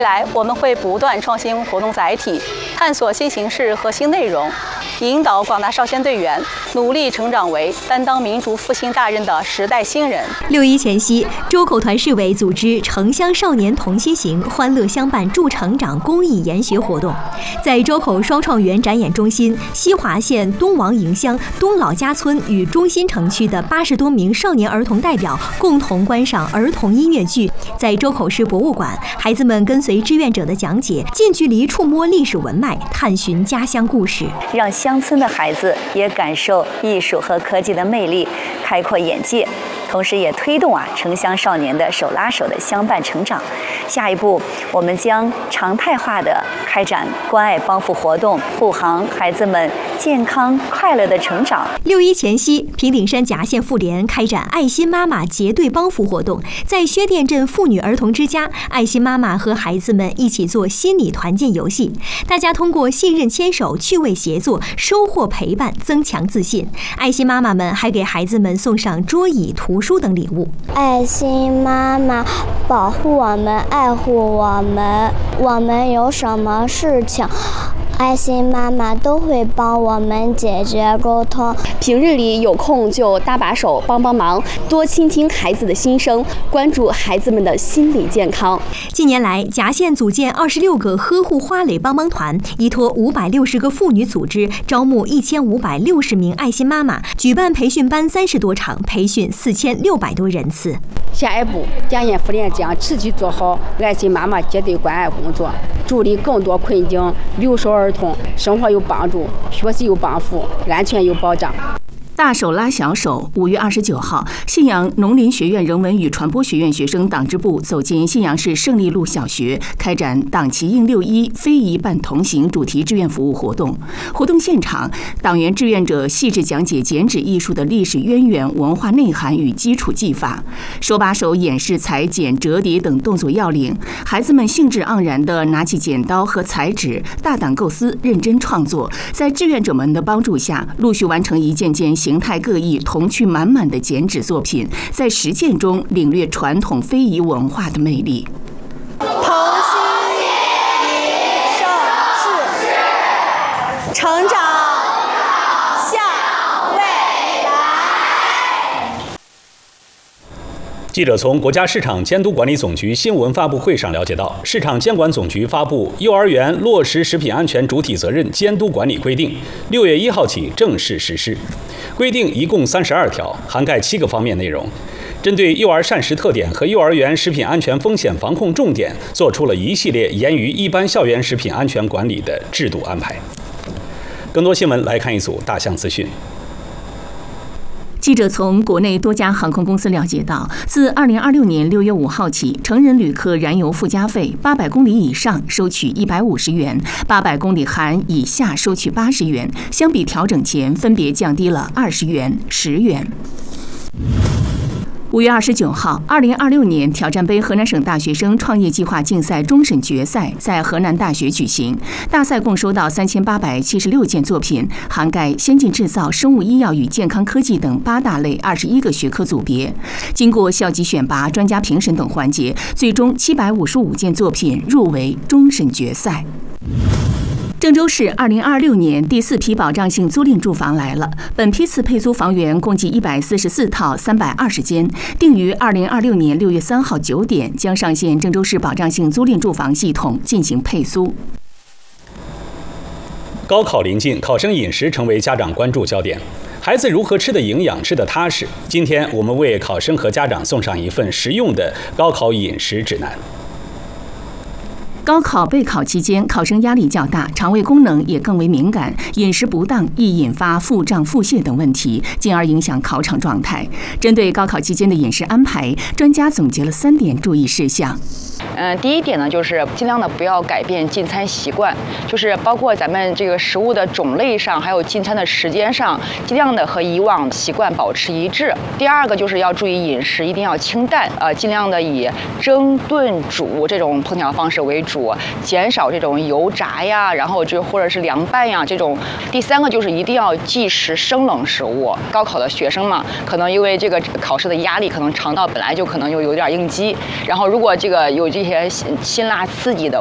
未来我们会不断创新活动载体，探索新形式和新内容，引导广大少先队员努力成长为担当民族复兴大任的时代新人。 6·1前夕，周口团市委组织城乡少年同心行欢乐相伴助成长公益研学活动，在周口双创园展演中心、西华县东王营乡东老家村与中心城区的80多名少年儿童代表共同观赏儿童音乐剧。在周口市博物馆，孩子们跟随志愿者的讲解，近距离触摸历史文脉，探寻家乡故事， 让乡村的孩子也感受艺术和科技的魅力，开阔眼界，同时也推动城乡少年的手拉手的相伴成长。下一步，我们将常态化的开展关爱帮扶活动，护航孩子们健康快乐的成长。 6·1前夕，平顶山夹县妇联开展爱心妈妈结对帮扶活动，在薛店镇妇女儿童之家，爱心妈妈和孩子们一起做心理团建游戏，大家通过信任牵手、趣味协作，收获陪伴，增强自信。爱心妈妈们还给孩子们送上桌椅、图书等礼物。 爱心妈妈保护我们，爱护我们，我们有什么事情，爱心妈妈都会帮我们解决沟通。 平日里有空就搭把手帮帮忙，多倾听孩子的心声，关注孩子们的心理健康。 近年来，夹县组建26个呵护花蕾帮帮团，依托560个妇女组织，招募1560名爱心妈妈，举办培训班30多场，培训4600多人次。 下一步，夹县妇联将持续做好爱心妈妈结对关爱工作，助力更多困境留守儿童生活有帮助，学习有帮扶，安全有保障。 大手拉小手。5月29号，信阳农林学院人文与传播学院学生党支部走进信阳市胜利路小学，开展党旗应6·1非遗伴同行主题志愿服务活动。活动现场，党员志愿者细致讲解剪纸艺术的历史渊源、文化内涵与基础技法，手把手演示裁剪、折叠等动作要领。孩子们兴致盎然地拿起剪刀和裁纸，大胆构思，认真创作。在志愿者们的帮助下，陆续完成一件件形态各异、童趣满满的剪纸作品，在实践中领略传统非遗文化的魅力。 同心以盛世，成长向未来。 记者从国家市场监督管理总局新闻发布会上了解到，市场监管总局发布《幼儿园落实食品安全主体责任监督管理规定》，6月1号起正式实施。规定一共32条，涵盖7个方面内容，针对幼儿膳食特点和幼儿园食品安全风险防控重点，做出了一系列严于一般校园食品安全管理的制度安排。更多新闻来看一组大象资讯。 记者从国内多家航空公司了解到，自2026年6月5号起，成人旅客燃油附加费800公里以上收取150元，800公里含以下收取80元，相比调整前分别降低了20元、10元。5月29号，2026年挑战杯河南省大学生创业计划竞赛终审决赛在河南大学举行。大赛共收到3876件作品，涵盖先进制造、生物医药与健康科技等8大类21个学科组别。经过校级选拔、专家评审等环节，最终755件作品入围终审决赛。郑州市2026年第4批保障性租赁住房来了，本批次配租房源共计144套320间，定于2026年6月3号9点将上线郑州市保障性租赁住房系统进行配租。 高考临近，考生饮食成为家长关注焦点。孩子如何吃得营养、吃得踏实？今天我们为考生和家长送上一份实用的高考饮食指南。 高考备考期间，考生压力较大，肠胃功能也更为敏感，饮食不当易引发腹胀、腹泻等问题，进而影响考场状态。针对高考期间的饮食安排，专家总结了3点注意事项。 第一点呢，就是尽量的不要改变进餐习惯，就是包括咱们这个食物的种类上，还有进餐的时间上，尽量的和以往习惯保持一致。第二个就是要注意饮食一定要清淡，尽量的以蒸、炖、煮这种烹调方式为主。 煮，减少这种油炸呀，然后或者是凉拌呀这种。第3个就是一定要忌食生冷食物。高考的学生嘛，可能因为这个考试的压力，可能肠道本来就可能有点应激，然后如果这个有这些辛辣刺激的